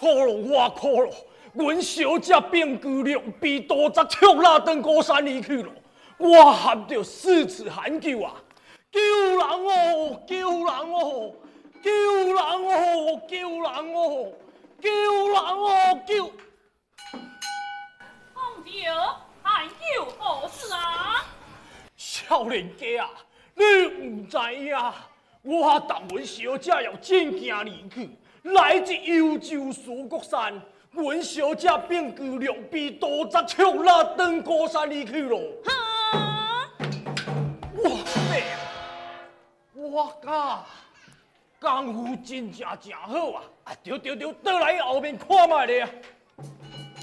苦咯，我苦咯！阮小姐病居两臂多则跳拉登高山离去咯，我喊着四次喊救啊！救人哦！救人哦！救人哦！救人哦！救人哦！救！ 皇舅，喊救何事啊？ 少年家啊，你唔知影，我答阮小姐要进京离去，来自幽州苏国山。阮小姐病居两臂多则跳拉登高山离去咯。 哈！ 哇塞！我讲功夫真正好啊！对，倒来后面看卖咧啊！